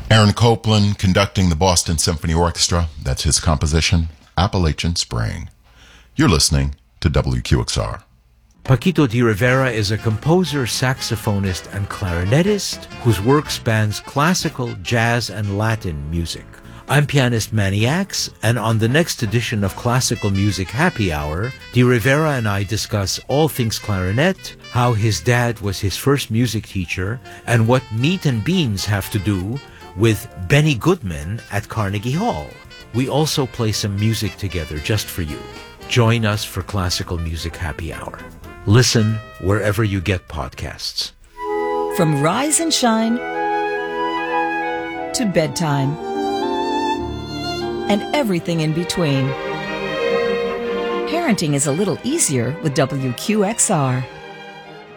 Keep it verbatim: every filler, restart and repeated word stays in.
Aaron Copland conducting the Boston Symphony Orchestra. That's his composition, Appalachian Spring. You're listening to W Q X R. Paquito D'Rivera is a composer, saxophonist, and clarinetist whose work spans classical, jazz, and Latin music. I'm pianist Manny Axe, and on the next edition of Classical Music Happy Hour, D'Rivera and I discuss all things clarinet, how his dad was his first music teacher, and what meat and beans have to do with Benny Goodman at Carnegie Hall. We also play some music together just for you. Join us for Classical Music Happy Hour. Listen wherever you get podcasts. From rise and shine to bedtime and everything in between, parenting is a little easier with W Q X R.